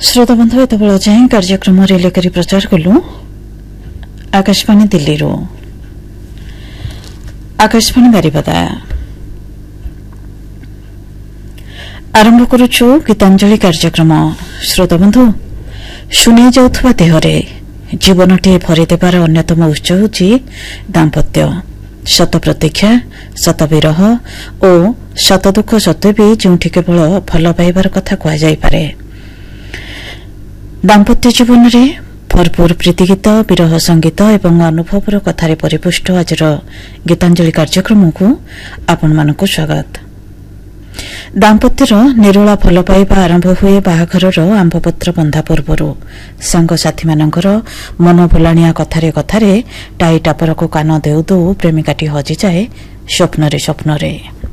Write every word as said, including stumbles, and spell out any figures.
श्रोता बंधु एत बेला जाए कार्यक्रम रिले करी प्रचार कलु आकाशवाणी दिल्ली रो आकाशवाणी बारिपदा आरंभ करुछु गीतांजलि कार्यक्रम। श्रोता बंधु शुणी जाउथबा देहरे जीवनटी भरी देबार अन्यतम उत्स होछि दाम्पत्य। शत प्रतीक्षा शत विरह और शत दुख सत्वे भी जोंठी केवल भल पाइबार कथा कह जाय पारे। दाम्पत्य जीवन रे भरपूर प्रीतिगीत विरह संगीत एवं अनुभवर कथारे परिपुष्ट आजर गीतांजलि कार्यक्रम को आपण मानक स्वागत। दाम्पत्यर निरोला भल पाइबा आरंभ हुए बाहाघरर आंबपत्र बंधा पूर्वर सांगसाथी मानकर मन भुलाणिया कथारे कथारे टाई टापर को कान देउ देउ प्रेमिकाटी हजि जाए स्वप्नरे स्वप्नरे।